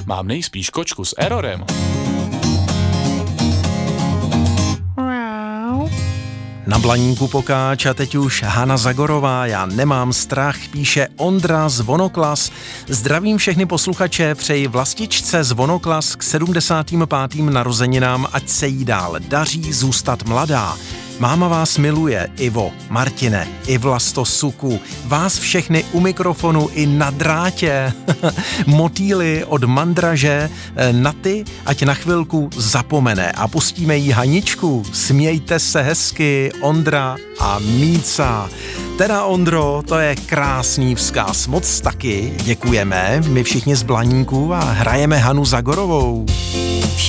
mám nejspíš kočku s errorem. Na Blaníku pokáč a teď už Hana Zagorová, já nemám strach, píše Ondra Zvonoklas. Zdravím všechny posluchače, přeji vlastičce Zvonoklas k 75. narozeninám, ať se jí dál daří zůstat mladá. Máma vás miluje, Ivo, Martine, i Vlasto Suku, vás všechny u mikrofonu i na drátě, motýly od Mandraže, na ty, ať na chvilku zapomene a pustíme jí Haničku, smějte se hezky, Ondra a Míca. Teda Ondro, to je krásný vzkaz, moc taky děkujeme, my všichni z Blaníku a hrajeme Hanu Zagorovou.